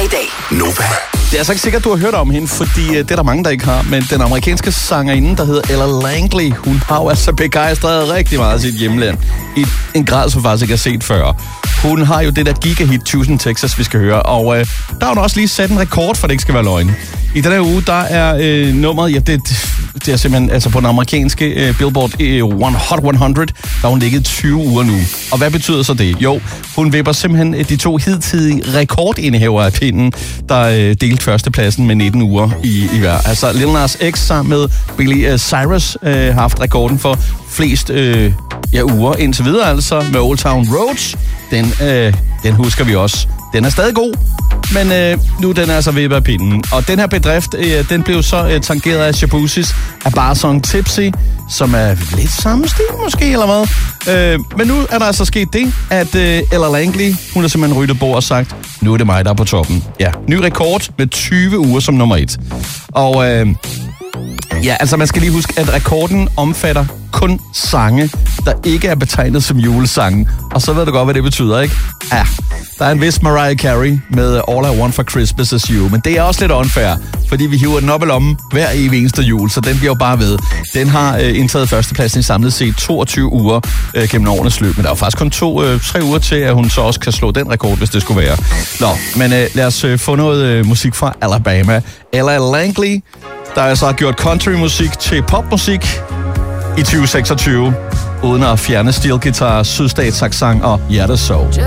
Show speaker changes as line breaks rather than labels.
i dag.
Nova.
Det er altså ikke sikkert, du har hørt om hende, fordi det er der mange, der ikke har. Men den amerikanske sangerinde, der hedder Ella Langley, hun har jo altså begejstret rigtig meget af sit hjemland. I en grad, som faktisk ikke er set før. Hun har jo det der gigahit Tusind Texas, vi skal høre. Og der har hun også lige sat en rekord, for det ikke skal være løgn. I den her uge, der er nummeret, ja, det er simpelthen altså på den amerikanske Billboard Hot 100, der har hun ligget 20 uger nu. Og hvad betyder så det? Jo, hun vipper simpelthen de to hidtidige rekordindehavere af pinden, der delte førstepladsen med 19 uger i hver. Altså Lil Nas X sammen med Billy Cyrus har haft rekorden for flest uger indtil videre, altså med Old Town Roads. Den husker vi også. Den er stadig god, men nu den er altså vippet af pinden. Og den her bedrift, den blev så tangeret af Shabuzi's A Bar Song Tipsy, som er lidt samme stil måske, eller hvad? Men nu er der altså sket det, at Ella Langley, hun har simpelthen ryddet bord og sagt, nu er det mig, der er på toppen. Ja, ny rekord med 20 uger som nummer 1. Og ja, altså man skal lige huske, at rekorden omfatter kun sange, der ikke er betegnet som julesange. Og så ved du godt, hvad det betyder, ikke? Ja, der er en vis Mariah Carey med All I Want for Christmas Is You. Men det er også lidt unfair, fordi vi hiver den op i lommen hver evig eneste jul, så den bliver jo bare ved. Den har indtaget førstepladsen i samlet set 22 uger gennem årenes løb. Men der er jo faktisk kun 3 uger til, at hun så også kan slå den rekord, hvis det skulle være. Nå, men lad os få noget musik fra Alabama. Ella Langley, der altså har gjort countrymusik til popmusik i 2026, uden at fjerne stilguitar, sydstatsaccent og hjertesov.